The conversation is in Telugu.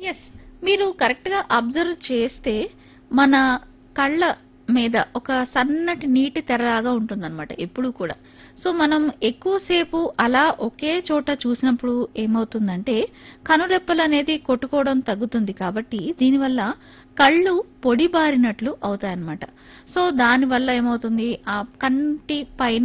యెస్. మీరు కరెక్ట్‌గా అబ్జర్వ్ చేస్తే మన కళ్ళ మీద ఒక సన్నటి నీటి తెరలాగా ఉంటుందన్నమాట ఎప్పుడూ కూడా. సో, మనం ఎక్కువ సేపు అలా ఒకే చోట చూసినప్పుడు ఏమవుతుందంటే, కనురెప్పలనేది కొట్టుకోవడం తగ్గుతుంది కాబట్టి, దీనివల్ల కళ్ళు పొడిబారినట్లు అవుతాయన్నమాట. సో, దానివల్ల ఏమవుతుంది, ఆ కంటి పైన